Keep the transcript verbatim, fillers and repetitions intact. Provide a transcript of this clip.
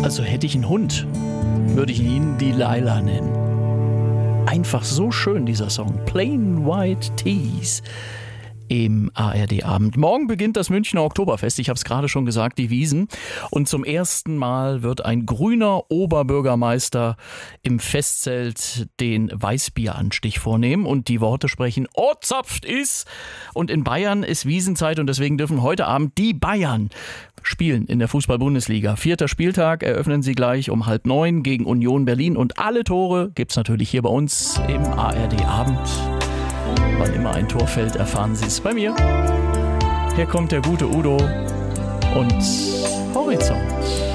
Also hätte ich einen Hund, würde ich ihn Delilah nennen. Einfach so schön, dieser Song. Plain White Tees im A R D-Abend. Morgen beginnt das Münchner Oktoberfest. Ich habe es gerade schon gesagt, die Wiesn. Und zum ersten Mal wird ein grüner Oberbürgermeister im Festzelt den Weißbieranstich vornehmen und die Worte sprechen: "Oh, zapft is!" Und in Bayern ist Wiesenzeit und deswegen dürfen heute Abend die Bayern spielen in der Fußball-Bundesliga. Vierter Spieltag eröffnen sie gleich um halb neun gegen Union Berlin. Und alle Tore gibt's natürlich hier bei uns im A R D-Abend. Wann immer ein Tor fällt, erfahren Sie es bei mir. Hier kommt der gute Udo und Horizont.